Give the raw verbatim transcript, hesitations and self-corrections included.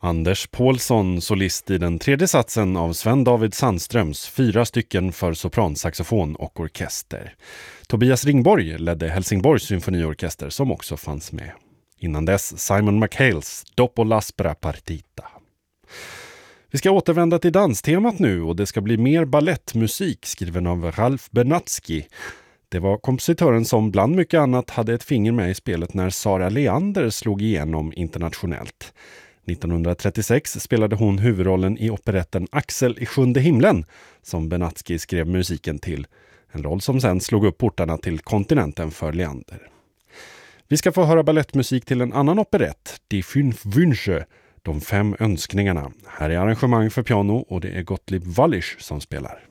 Anders Paulsson, solist i den tredje satsen av Sven David Sandströms fyra stycken för sopransaxofon och orkester. Tobias Ringborg ledde Helsingborgs symfoniorkester som också fanns med. Innan dess Simon McHales Dopo l'aspera partita. Vi ska återvända till danstemat nu och det ska bli mer ballettmusik skriven av Ralph Benatsky. Det var kompositören som bland mycket annat hade ett finger med i spelet när Sara Leander slog igenom internationellt. nittonhundratrettiosex spelade hon huvudrollen i operetten Axel i sjunde himlen som Benatsky skrev musiken till. En roll som sen slog upp portarna till kontinenten för Leander. Vi ska få höra ballettmusik till en annan operett, Die fünf Wünsche, de fem önskningarna. Här är arrangemang för piano och det är Gottlieb Wallisch som spelar.